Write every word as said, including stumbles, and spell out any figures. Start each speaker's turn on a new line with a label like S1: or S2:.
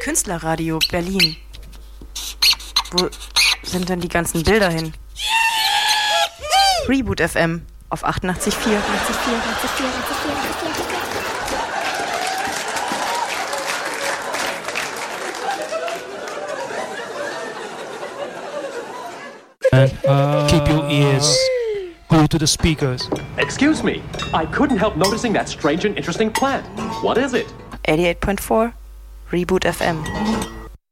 S1: Künstlerradio Berlin. Wo sind denn die ganzen Bilder hin? Reboot F M auf achtundachtzig Komma vier.
S2: And uh, keep your ears glued to the speakers.
S3: Excuse me, I couldn't help noticing that strange and interesting plant. What is it?
S1: eighty-eight Komma vier Reboot F M.